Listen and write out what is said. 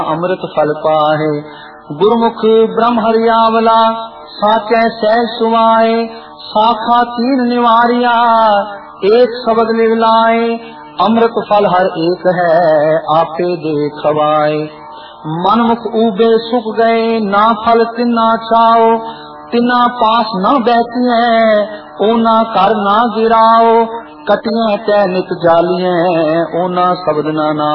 अमृत फल पाहे। गुरमुख ब्रह्म हरियावला साचै सहज सुवाए। साखा तीन निवारिया एक शब्द लिवलाए। अमृत फल हर एक है आपे दे खवाए। मन मुख ऊबे सुख गए ना फल तिन्ना चाओ। तिन्ना पास न बैठिए ओना कर ना गिराओ। कटिया तै नित जालिए ओना शब्द ना